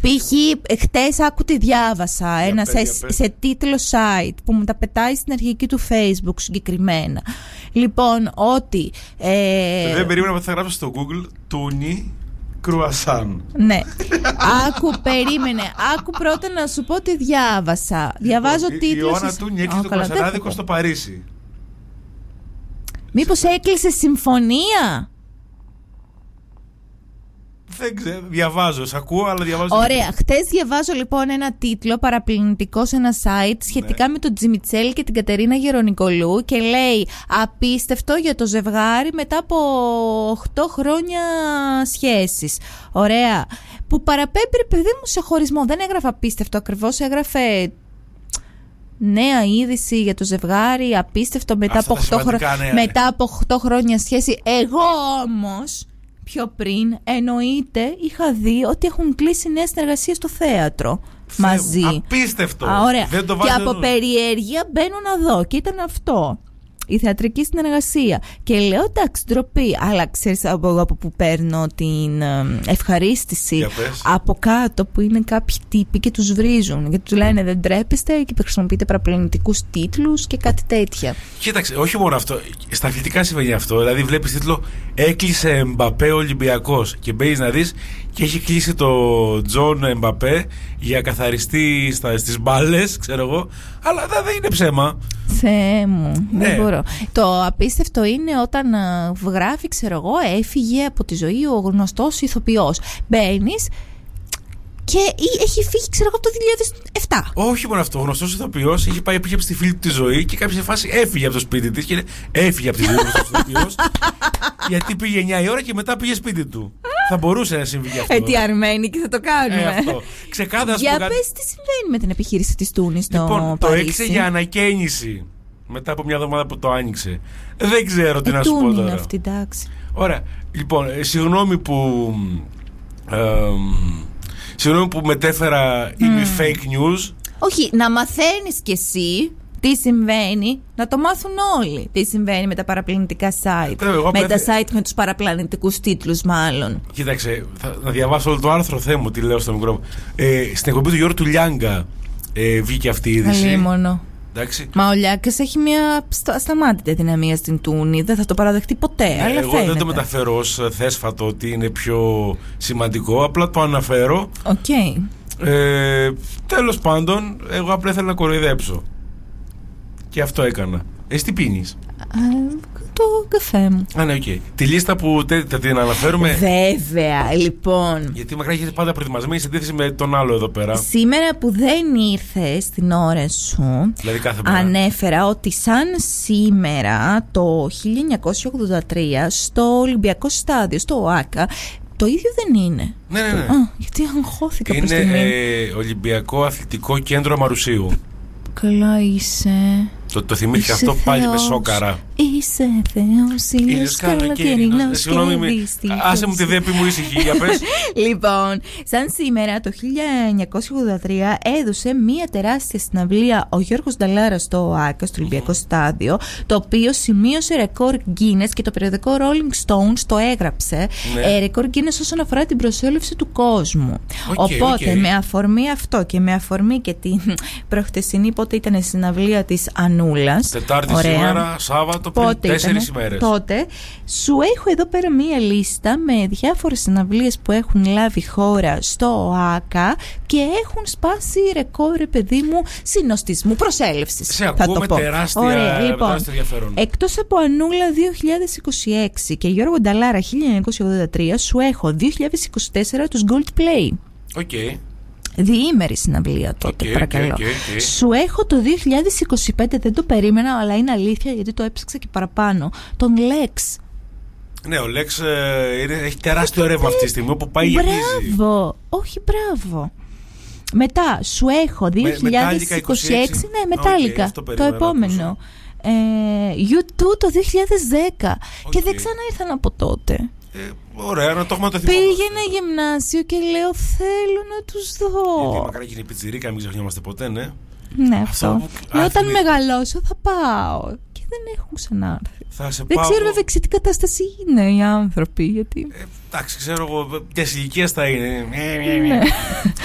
Π.χ. χτες άκου τι διάβασα σε τίτλο site που μου τα πετάει στην αρχική του Facebook συγκεκριμένα. Λοιπόν, ότι δεν περίμενα ότι θα γράψω στο Google τούνι κρουασάν. Ναι. Περίμενε. Άκου πρώτα να σου πω τι διάβασα. Διαβάζω τίτλους. Η Ιωάννα Τούνι έκλεισε το κρουασανάδικο στο Παρίσι. Μήπως έκλεισε συμφωνία? Δεν ξέρω, διαβάζω, σ' ακούω, αλλά διαβάζω. Ωραία, χτες διαβάζω λοιπόν ένα τίτλο παραπλανητικό σε ένα site σχετικά με τον Τζιμιτσέλ και την Κατερίνα Γερονικολού και λέει απίστευτο για το ζευγάρι μετά από 8 χρόνια σχέσης. Ωραία. Που παραπέμπει, παιδί μου, σε χωρισμό. Δεν έγραφε απίστευτο ακριβώς, έγραφε νέα είδηση για το ζευγάρι, απίστευτο μετά από 8 χρόνια σχέση. Εγώ όμως πιο πριν εννοείται είχα δει ότι έχουν κλείσει νέα συνεργασία στο θέατρο μαζί. Απίστευτο. Ωραία. Και από περιέργεια μπαίνω να δω και ήταν αυτό, η θεατρική συνεργασία. Και λέω εντάξει, ντροπή. Αλλά ξέρεις από που παίρνω την ευχαρίστηση? Από κάτω που είναι κάποιοι τύποι και τους βρίζουν. Γιατί τους λένε δεν τρέπεστε και χρησιμοποιείτε παραπλανητικούς τίτλους και κάτι τέτοια. Κοίταξε, όχι μόνο αυτό. Στα αθλητικά συμβαίνει αυτό. Δηλαδή βλέπεις τίτλο έκλεισε Εμπαπέ Ολυμπιακός και μπαίνεις να δεις και έχει κλείσει το Τζον Εμπαπέ για καθαριστή στις μπάλες, ξέρω εγώ. Αλλά δεν είναι ψέμα. Θεέ μου, δεν μπορώ. Το απίστευτο είναι όταν γράφει, ξέρω εγώ, έφυγε από τη ζωή ο γνωστός ηθοποιός. Μπαίνεις και έχει φύγει, ξέρω εγώ, από το 2007. Όχι μόνο αυτό. Ο γνωστός ηθοποιός είχε πάει πήγε στη φίλη του τη ζωή και κάποια φάση έφυγε από το σπίτι της και έφυγε από τη ζωή του ηθοποιός γιατί πήγε 9 η ώρα και μετά πήγε σπίτι του. Θα μπορούσε να συμβεί και αυτό. Τι αρμένοι και θα το κάνουμε. Αυτό. Ξεκάθαρα. Για πες τι συμβαίνει με την επιχείρηση της Τούνης στο λοιπόν, Παρίσι. Το έκλεισε για ανακαίνιση μετά από μια εβδομάδα που το άνοιξε. Δεν ξέρω τι να σου πω τώρα. Είναι αυτή, εντάξει. Ωραία. Λοιπόν, συγγνώμη που μετέφερα είμαι fake news. Όχι, να μαθαίνεις κι εσύ τι συμβαίνει, να το μάθουν όλοι. Τι συμβαίνει με τα παραπλανητικά site. Με τα site με τους παραπλανητικούς τίτλους, μάλλον. Κοίταξε, θα διαβάσω όλο το άρθρο θέμου, τι λέω στο μικρό. Στην εκπομπή του Γιώργου του Λιάγκα βγήκε αυτή η είδηση. Αλίμονο. Εντάξει. Μα ο Λιάγκας έχει μια ασταμάτητη δυναμία στην Τούνη. Δεν θα το παραδεχτεί ποτέ. Αλλά εγώ δεν το μεταφέρω ως θέσφατο ότι είναι πιο σημαντικό. Απλά το αναφέρω. Okay. Τέλος πάντων, εγώ απλά ήθελα να κοροϊδέψω. Και αυτό έκανα. Εσύ τι πίνεις? Το καφέ μου. Ναι, οκ. Τη λίστα που θα την αναφέρουμε. Βέβαια, λοιπόν. Γιατί μακρά έχεις πάντα προετοιμασμένη σε αντίθεση με τον άλλο εδώ πέρα. Σήμερα που δεν ήρθε στην ώρα σου, δηλαδή κάθε μέρα, ανέφερα ότι σαν σήμερα το 1983 στο Ολυμπιακό Στάδιο, στο ΟΑΚΑ, το ίδιο δεν είναι. Ναι. Γιατί αγχώθηκα προς είναι στιγμή. Ολυμπιακό Αθλητικό Κέντρο Αμαρουσίου. Καλά είσαι. Το θυμήθηκα αυτό πάλι με σόκαρα. Είσαι Θεός, ήλιος καλοκαιρινός. Συγγνώμη, άσε μου τη δέπη μου ήσυχη, για πες. Λοιπόν, σαν σήμερα το 1983 έδωσε μία τεράστια συναυλία ο Γιώργος Νταλάρας στο ΟΑΚΑ, στο Ολυμπιακό Στάδιο, το οποίο σημείωσε ρεκόρ Guinness και το περιοδικό Rolling Stones το έγραψε. Ρεκόρ Guinness όσον αφορά την προσέλευση του κόσμου. Οπότε, με αφορμή αυτό και με αφορμή και την προχτεσινή, πότε ήταν η συναυλία της Ανούλας. Τετάρτη σήμερα, Σάββατο, πριν 4 ημέρες. Τότε σου έχω εδώ πέρα μία λίστα με διάφορες συναυλίες που έχουν λάβει χώρα στο ΟΑΚΑ και έχουν σπάσει ρεκόρ, παιδί μου, συνοστισμού, προσέλευσης. Σε ακούω με τεράστια ενδιαφέρον. Εκτός από Ανούλα 2026 και Γιώργο Νταλάρα 1983, σου έχω 2024 τους Goldplay. Οκ. Διήμερη συναυλία τότε, παρακαλώ. Okay. Σου έχω το 2025, δεν το περίμενα, αλλά είναι αλήθεια γιατί το έψαξα και παραπάνω. Τον Lex. Ναι, ο Lex έχει τεράστιο ρεύμα αυτή τη στιγμή όπου πάει γεμίζει. Μπράβο, όχι μπράβο. Μετά σου έχω 2026, ναι, Metallica, το επόμενο. U2 το 2010 και δεν ξανά ήρθαν από τότε. Ωραία, να το έχουμε το θυμό. Πήγαινε γυμνάσιο και λέω θέλω να τους δω. Γιατί μακρά γίνει πιτσιρίκα, μην ξεχνιόμαστε ποτέ, ναι. Ναι, αυτό. Όταν μεγαλώσω θα πάω. Και δεν έχουν ξανάρθει. Δεν ξέρω βέβαια σε τι κατάσταση είναι οι άνθρωποι. Γιατί... εντάξει, ξέρω εγώ ποιες ηλικίες θα είναι.